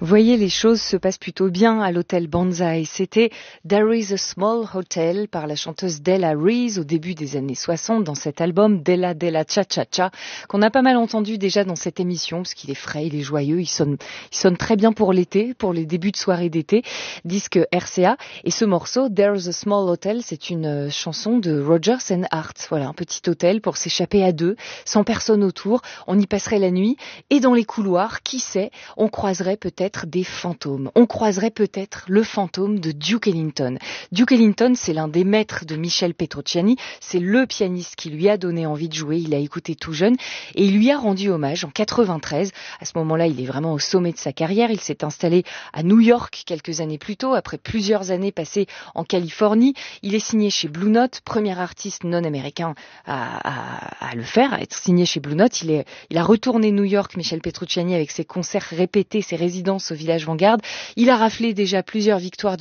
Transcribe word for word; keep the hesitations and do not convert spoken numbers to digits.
Voyez, les choses se passent plutôt bien à l'hôtel Banzai. C'était There is a Small Hotel par la chanteuse Della Reese au début des années soixante dans cet album Della Della Cha Cha Cha qu'on a pas mal entendu déjà dans cette émission parce qu'il est frais, il est joyeux, il sonne, il sonne très bien pour l'été, pour les débuts de soirée d'été, disque R C A. Et ce morceau, There's a Small Hotel, c'est une chanson de Rodgers and Hart. Voilà, un petit hôtel pour s'échapper à deux, sans personne autour. On y passerait la nuit et dans les couloirs, qui sait, on croiserait peut-être des fantômes. On croiserait peut-être le fantôme de Duke Ellington. Duke Ellington, c'est l'un des maîtres de Michel Petrucciani. C'est le pianiste qui lui a donné envie de jouer. Il a écouté tout jeune et il lui a rendu hommage en quatre-vingt-treize. À ce moment-là, il est vraiment au sommet de sa carrière. Il s'est installé à New York quelques années plus tôt, après plusieurs années passées en Californie. Il est signé chez Blue Note, premier artiste non américain à, à, à le faire, à être signé chez Blue Note. Il, est, il a retourné New York, Michel Petrucciani, avec ses concerts répétés, ses résidences au Village Vanguard. Il a raflé déjà plusieurs victoires